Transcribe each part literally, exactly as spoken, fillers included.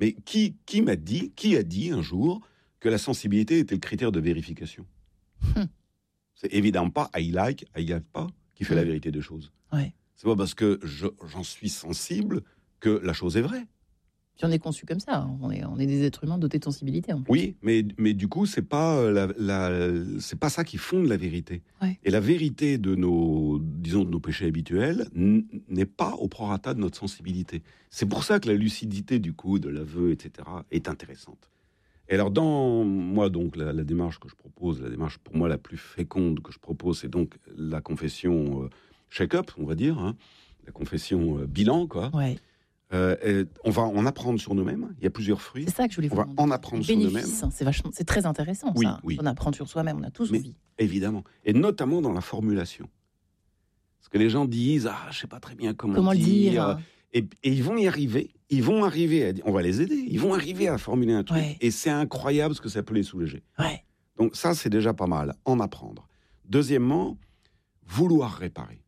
Mais qui, qui m'a dit, qui a dit un jour que la sensibilité était le critère de vérification? hum. C'est évidemment pas I like, I like pas qui fait hum. la vérité des choses. Ouais. C'est pas parce que je, j'en suis sensible que la chose est vraie. Puis on est conçu comme ça, on est, on est des êtres humains dotés de sensibilité. En plus. Oui, mais, mais du coup, c'est pas, la, la, c'est pas ça qui fonde la vérité. Ouais. Et la vérité de nos, disons, de nos péchés habituels n- n'est pas au prorata de notre sensibilité. C'est pour ça que la lucidité, du coup, de l'aveu, et cetera, est intéressante. Et alors, dans moi, donc, la, la démarche que je propose, la démarche pour moi la plus féconde que je propose, c'est donc la confession euh, check-up, on va dire, hein, la confession euh, bilan, quoi. Ouais. Euh, on va en apprendre sur nous-mêmes. Il y a plusieurs fruits. C'est ça que je voulais vous On va demander. en apprendre sur nous-mêmes. C'est vachement, c'est très intéressant. Oui, ça. oui. On apprend sur soi-même. On a tous Mais, envie. Évidemment, et notamment dans la formulation. Parce que les gens disent, ah, je sais pas très bien comment, comment dire. le dire. Et, et ils vont y arriver. Ils vont arriver. À, on va les aider. Ils vont arriver à formuler un truc. Ouais. Et c'est incroyable ce que ça peut les soulager. Ouais. Donc ça, c'est déjà pas mal. En apprendre. Deuxièmement, vouloir réparer.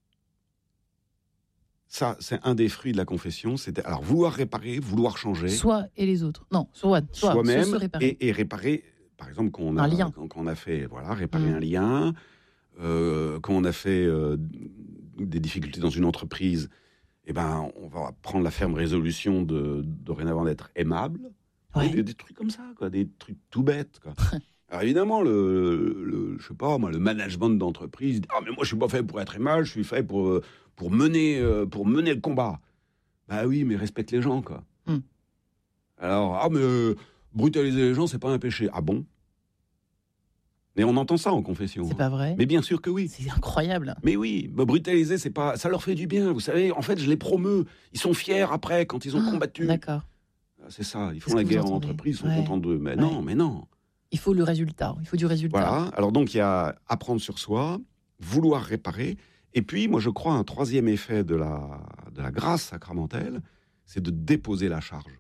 Ça, c'est un des fruits de la confession. C'était alors vouloir réparer, vouloir changer. Soi et les autres. Non, soi, soi soi-même se réparer. Et, et réparer. Par exemple, quand on a, un lien. Quand, quand on a fait, voilà, réparer mmh. un lien, euh, quand on a fait euh, des difficultés dans une entreprise, eh ben, on va prendre la ferme résolution de dorénavant d'être aimable. Ouais. Des, des trucs comme ça, quoi, des trucs tout bêtes, quoi. Alors évidemment, le, le, je sais pas, moi, le management d'entreprise, ah mais moi je suis pas fait pour être aimable, je suis fait pour pour mener pour mener le combat. Bah oui, mais respecte les gens, quoi. Mm. Alors ah mais euh, brutaliser les gens, c'est pas un péché. Ah bon? Mais on entend ça en confession. C'est hein. pas vrai. Mais bien sûr que oui. C'est incroyable. Mais oui, bah, brutaliser, c'est pas, ça leur fait du bien. Vous savez, en fait, je les promeus. Ils sont fiers après quand ils ont oh, combattu. D'accord. C'est ça. Ils font C'est la ce que guerre vous en entendez. entreprise, ils sont Ouais. contents d'eux. Mais Ouais. non, mais non. Il faut le résultat. Il faut du résultat. Voilà. Alors donc il y a apprendre sur soi, vouloir réparer, et puis moi je crois un troisième effet de la de la grâce sacramentelle, c'est de déposer la charge.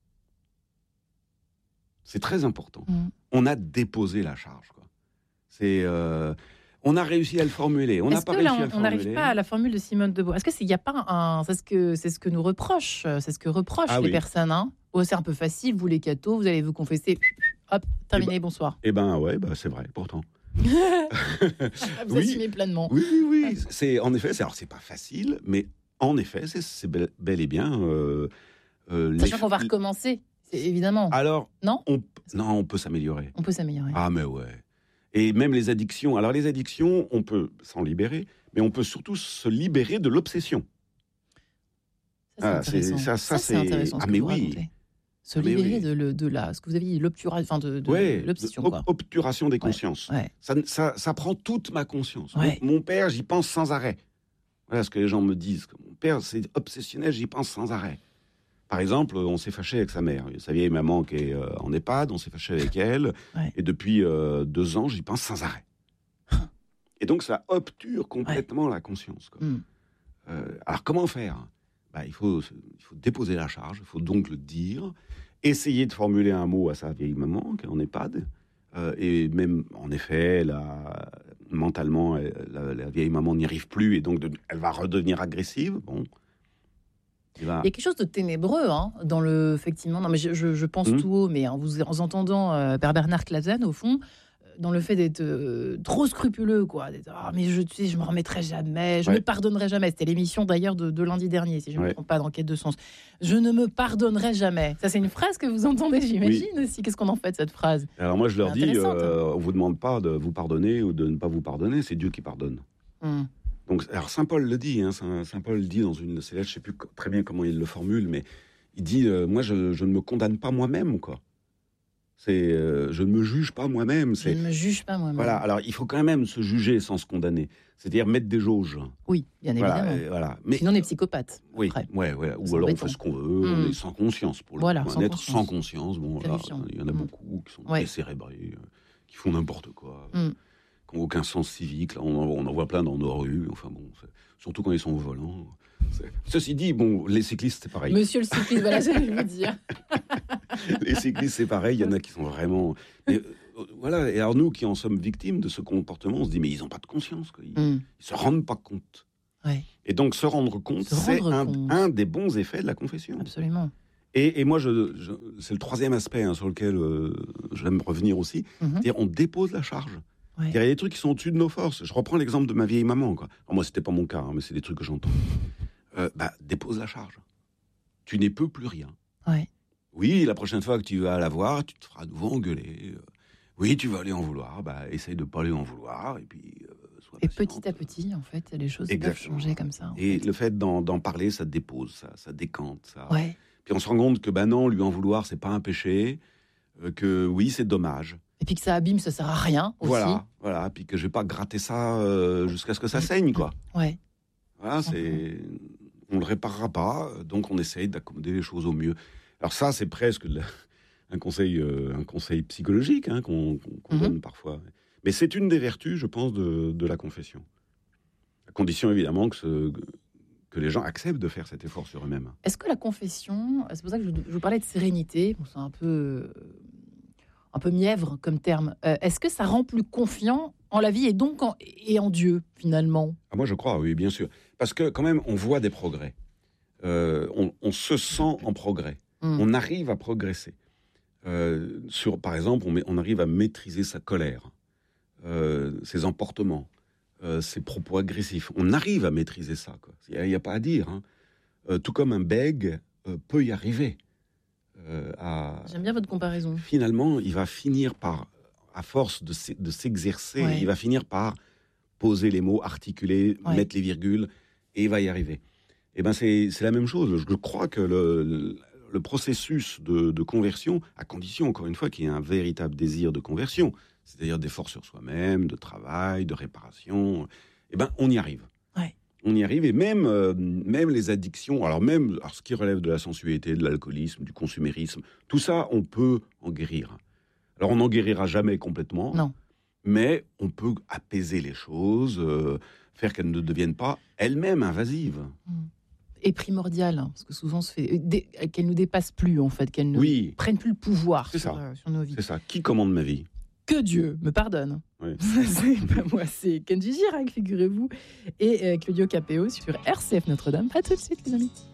C'est très important. Mmh. On a déposé la charge, quoi. C'est euh, on a réussi à le formuler. On n'a Est-ce pas que réussi là, à on- le on formuler. n'arrive pas à la formule de Simone de Beauvoir? Est-ce qu'il n'y a pas un... C'est ce que, c'est ce que nous reprochent, c'est ce que reprochent Ah les oui. personnes. Hein. Oh, c'est un peu facile, vous les cathos, vous allez vous confesser. Hop, terminé, Eh bonsoir. Eh ben ouais, bah, c'est vrai, pourtant. Vous Oui. assumez pleinement. Oui, oui, oui. C'est, en effet, c'est, alors c'est pas facile, mais en effet, c'est, c'est bel, bel et bien... Euh, euh, Sachant les- qu'on va recommencer, c'est évidemment. Alors, Non on, non, on peut s'améliorer. On peut s'améliorer. Ah, mais ouais. Et même les addictions. Alors, les addictions, on peut s'en libérer, mais on peut surtout se libérer de l'obsession. Ça, Ah, c'est c'est- intéressant. ça- ça, c'est c'est- intéressant. Ce ah, que mais vous oui. racontez. Se Ah, mais libérer oui. de, le- de la, ce que vous avez dit, l'obturation, enfin de, de Ouais, l'obsession. ob- Quoi. obturation des consciences. Ouais. Ça, ça, ça prend toute ma conscience. Ouais. Mon, mon père, j'y pense sans arrêt. Voilà ce que les gens me disent. Mon père, c'est obsessionnel, j'y pense sans arrêt. Par exemple, on s'est fâché avec sa mère. Sa vieille maman qui est euh, en EHPAD, on s'est fâché avec elle. Ouais. Et depuis euh, deux ans, j'y pense sans arrêt. Et donc, ça obture complètement la conscience, quoi. Mm. Euh, alors, comment faire? Bah, il faut, il faut déposer la charge, il faut donc le dire, essayer de formuler un mot à sa vieille maman qui est en EHPAD. Euh, et même, en effet, la, mentalement, elle, la, la vieille maman n'y arrive plus et donc de, elle va redevenir agressive. Bon. Et là, Il y a quelque chose de ténébreux hein, dans le, effectivement, non mais je, je, je pense Mmh. tout haut, mais en vous en entendant euh, Père Bernard Clasen, au fond, euh, dans le fait d'être euh, trop scrupuleux, quoi, d'être, ah mais je, tu sais, je me remettrai jamais, je Ouais. ne pardonnerai jamais. C'était l'émission d'ailleurs de, de lundi dernier, si je ne me Ouais. trompe pas, dans Quête de sens. Je ne me pardonnerai jamais. Ça, c'est une phrase que vous entendez, j'imagine aussi. Qu'est-ce qu'on en fait de cette phrase? alors moi, je leur C'est dis, intéressant, euh, on vous demande pas de vous pardonner ou de ne pas vous pardonner, c'est Dieu qui pardonne. Hum. Donc, alors Saint Paul le dit, hein, Saint, Saint Paul le dit dans une de ses lettres, je ne sais plus co- très bien comment il le formule, mais il dit, euh, moi, je, je ne me condamne pas moi-même, quoi. C'est, euh, je ne me juge pas moi-même. Je C'est, ne me juge pas moi-même. voilà. Alors, il faut quand même se juger sans se condamner, c'est-à-dire mettre des jauges. Oui, bien Voilà, évidemment. euh, voilà. Mais Sinon, on est psychopathe. oui, après. ouais, ouais. Ou C'est alors on embêtant. fait ce qu'on veut, on Mm. est sans conscience pour le Voilà, coup. sans Un être conscience. sans conscience, bon, voilà, Terrifiant. il y en a Mm. beaucoup qui sont Ouais. décérébrés, euh, qui font n'importe quoi. Mm. Qui n'ont aucun sens civique. Là, on, en, on en voit plein dans nos rues. Enfin bon, c'est- surtout quand ils sont au volant. C'est- Ceci dit, bon, les cyclistes, c'est pareil. Monsieur le cycliste, voilà, j'allais vous dire. Les cyclistes, c'est pareil. Il y en a qui sont vraiment. Mais, euh, voilà. Et alors nous, qui en sommes victimes de ce comportement, on se dit mais ils n'ont pas de conscience. Quoi. Ils, Mm. ils se rendent pas compte. Ouais, Et donc se rendre compte, Se c'est rendre un, compte. un des bons effets de la confession. absolument. Et, et moi, je, je, c'est le troisième aspect hein, sur lequel euh, j'aime revenir aussi. Mm-hmm. C'est-à-dire, on dépose la charge. Ouais. Il y a des trucs qui sont au-dessus de nos forces. Je reprends l'exemple de ma vieille maman. Quoi. Alors, moi, c'était pas mon cas, hein, mais c'est des trucs que j'entends. Euh, bah, dépose la charge. Tu n'y peux plus rien. Ouais. Oui, la prochaine fois que tu vas la voir, tu te feras à nouveau engueuler. Oui, tu vas aller en vouloir. Bah, essaye de pas aller en vouloir. Et puis, euh, sois Et patiente. petit à petit, en fait, les choses Exactement. peuvent changer comme ça. En Et fait. le fait d'en, d'en parler, ça dépose, ça, ça décante. Ça. Ouais. Puis on se rend compte que bah non, lui en vouloir, c'est pas un péché. Euh, que oui, c'est dommage. Et puis que ça abîme, ça sert à rien aussi. Voilà, voilà. Puis que je vais pas gratter ça euh, jusqu'à ce que ça saigne, quoi. Ouais. Voilà, c'est... On le réparera pas, donc on essaye d'accommoder les choses au mieux. Alors ça, c'est presque la... un, conseil, euh, un conseil psychologique hein, qu'on, qu'on Mm-hmm. donne parfois. Mais c'est une des vertus, je pense, de, de la confession. À condition, évidemment, que, ce, que les gens acceptent de faire cet effort sur eux-mêmes. Est-ce que la confession, c'est pour ça que je, je vous parlais de sérénité, bon, c'est un peu, un peu mièvre comme terme, euh, est-ce que ça rend plus confiant en la vie et donc en, et en Dieu, finalement? Ah, moi, je crois, oui, bien sûr. Parce que quand même, on voit des progrès. Euh, on, on se sent en progrès. Mm. On arrive à progresser. Euh, sur, par exemple, on, met, on arrive à maîtriser sa colère, euh, ses emportements, euh, ses propos agressifs. On arrive à maîtriser ça. Il n'y a, a pas à dire. Hein. Euh, tout comme un bègue euh, peut y arriver. Euh, à... J'aime bien votre comparaison. Finalement, il va finir par, à force de, de s'exercer, ouais. il va finir par poser les mots, articuler, ouais. mettre les virgules, et il va y arriver. Et ben c'est, c'est la même chose. Je crois que le, le, le processus de, de conversion, à condition, encore une fois, qu'il y ait un véritable désir de conversion, c'est-à-dire d'effort sur soi-même, de travail, de réparation, et ben on y arrive. Ouais. On y arrive, et même, euh, même les addictions, alors même alors ce qui relève de la sensualité, de l'alcoolisme, du consumérisme, tout ça, on peut en guérir. Alors on n'en guérira jamais complètement, non. mais on peut apaiser les choses, euh, faire qu'elles ne deviennent pas elles-mêmes invasives. Mmh. Et primordiale, hein, parce que souvent, se fait, dé, qu'elles ne nous dépassent plus, en fait, qu'elles ne oui. prennent plus le pouvoir sur, euh, sur nos vies. C'est ça. Qui commande ma vie ? Que Dieu me pardonne. Oui. c'est pas moi, c'est Kenji Girac, figurez-vous, et euh, Claudio Capéo sur R C F Notre-Dame. À tout de suite, les amis.